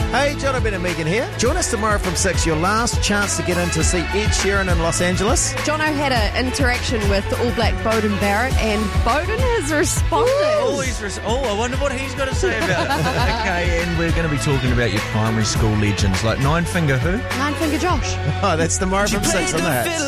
Hey, John, Ben and Megan here. Join us tomorrow from 6, your last chance to get in to see Ed Sheeran in Los Angeles. Jono had an interaction with All Black Beauden Barrett, and Beauden has responded. I wonder what he's got to say about it. Okay, and we're going to be talking about your primary school legends, like Nine Finger who? Nine Finger Josh. Oh, that's tomorrow from 6 on the Hits.